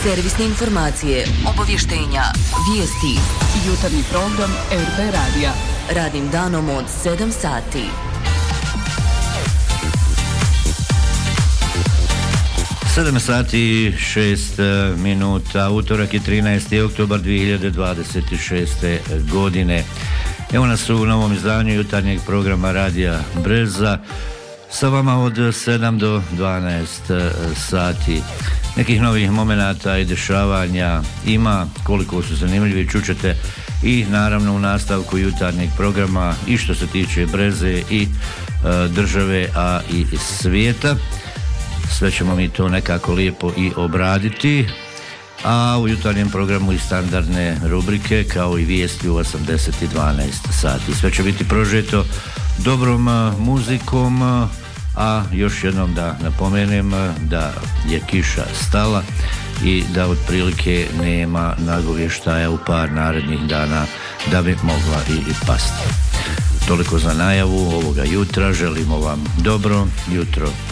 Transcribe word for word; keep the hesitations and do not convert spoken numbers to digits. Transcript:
Servisne informacije, obavještenja, vijesti. Jutarnji program R T Radija. Radnim danom od sedam sati. sedam sati i šest minuta, utorak je trinaesti oktobar dvije hiljade dvadeset šeste. godine. Evo nas u novom izdanju jutarnjeg programa Radija Breza sa vama od sedam do dvanaest sati. Nekih novih momenata i dešavanja ima, koliko su zanimljivi čućete i naravno u nastavku jutarnjeg programa i što se tiče Breze i e, države, a i svijeta. Sve ćemo mi to nekako lijepo i obraditi, a u jutarnjem programu i standardne rubrike kao i vijesti u osamdeset i dvanaest sati. Sve će biti prožeto dobrom muzikom, a još jednom da napomenem da je kiša stala i da otprilike nema nagovještaja u par narednih dana da bi mogla i pasti. Toliko za najavu ovoga jutra, želimo vam dobro jutro